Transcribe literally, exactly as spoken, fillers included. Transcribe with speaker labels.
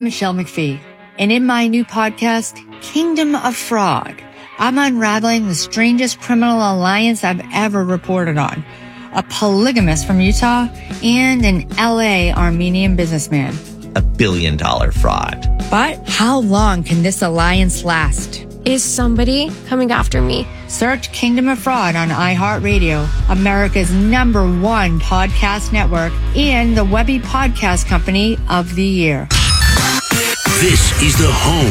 Speaker 1: Michelle McPhee, and in my new podcast, Kingdom of Fraud, I'm unraveling the strangest criminal alliance I've ever reported on. A polygamist from Utah and an L A Armenian businessman.
Speaker 2: A billion dollar fraud.
Speaker 1: But how long can this alliance last?
Speaker 3: Is somebody coming after me?
Speaker 1: Search Kingdom of Fraud on iHeartRadio, America's number one podcast network, and the Webby Podcast Company of the Year.
Speaker 4: This is the home